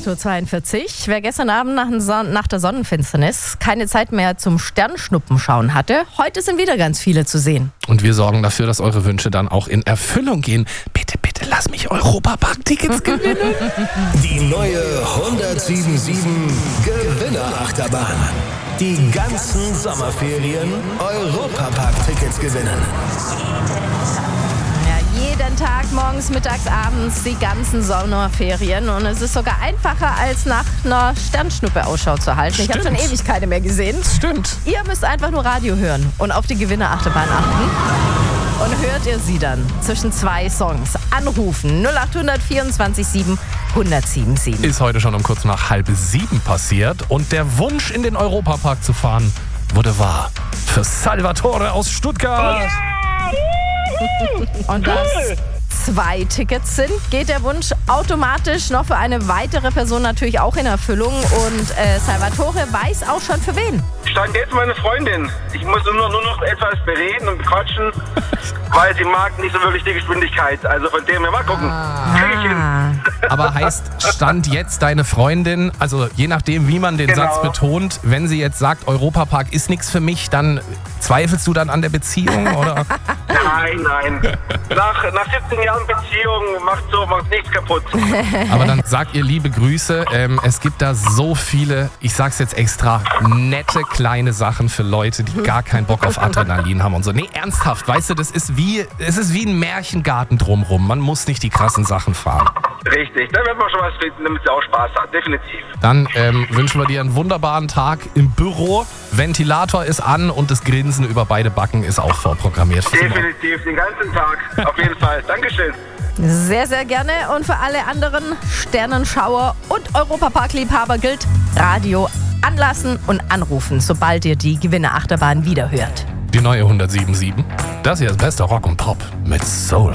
8.42 Uhr. Wer gestern Abend nach der Sonnenfinsternis keine Zeit mehr zum Sternschnuppen schauen hatte, heute sind wieder ganz viele zu sehen. Und wir sorgen dafür, dass eure Wünsche dann auch in Erfüllung gehen. Bitte, bitte, lass mich Europapark-Tickets gewinnen. Die neue 107.7 Gewinnerachterbahn. Die ganzen Sommerferien Europapark-Tickets gewinnen. Jeden Tag, morgens, mittags, abends, die ganzen Sommerferien. Und es ist sogar einfacher, als nach einer Sternschnuppe Ausschau zu halten. Ich habe schon ewig keine mehr gesehen. Stimmt. Ihr müsst einfach nur Radio hören und auf die Gewinnerachterbahn achten. Und hört ihr sie dann zwischen zwei Songs. Anrufen 0800 24 7 1077. Ist heute schon um kurz nach 6:30 passiert. Und der Wunsch, in den Europapark zu fahren, wurde wahr. Für Salvatore aus Stuttgart. Und das 2 Tickets sind, geht der Wunsch automatisch noch für eine weitere Person natürlich auch in Erfüllung. Und Salvatore weiß auch schon für wen. Stand jetzt meine Freundin. Ich muss nur noch etwas bereden und bequatschen, weil sie mag nicht so wirklich die Geschwindigkeit. Also von dem her mal gucken. Krieg ich hin. Aber heißt, stand jetzt deine Freundin, also je nachdem, wie man den Satz betont, wenn sie jetzt sagt, Europapark ist nichts für mich, dann zweifelst du dann an der Beziehung, oder? Nein. Nach 17 Jahren Beziehung macht nichts kaputt. Aber dann sagt ihr liebe Grüße. Es gibt da so viele, ich sag's jetzt extra, nette kleine Sachen für Leute, die gar keinen Bock auf Adrenalin haben und so. Nee, ernsthaft, weißt du, es ist wie ein Märchengarten drumrum. Man muss nicht die krassen Sachen fahren. Richtig, da wird man schon was finden, damit sie auch Spaß hat, definitiv. Dann wünschen wir dir einen wunderbaren Tag im Büro. Ventilator ist an und das Grinsen über beide Backen ist auch vorprogrammiert. Definitiv, den ganzen Tag, auf jeden Fall. Dankeschön. Sehr, sehr gerne. Und für alle anderen Sternenschauer und Europapark-Liebhaber gilt Radio anlassen und anrufen, sobald ihr die Gewinnerachterbahn wieder hört. Die neue 107.7. Das hier ist bester Rock und Pop mit Soul.